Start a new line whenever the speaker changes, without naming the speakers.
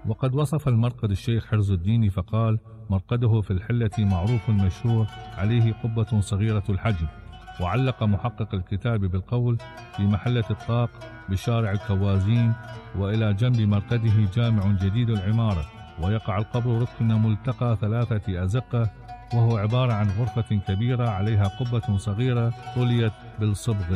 وقد وصف المرقد الشيخ حرز الدين فقال: مرقده في الحلة معروف مشهور، عليه قبة صغيرة الحجم. وعلق محقق الكتاب بالقول: في محلة الطاق بشارع الكوازين، وإلى جنب مرقده جامع جديد العمارة، ويقع القبر ركن ملتقى 3 أزقة، وهو عبارة عن غرفة كبيرة عليها قبة صغيرة طليت بالصبغ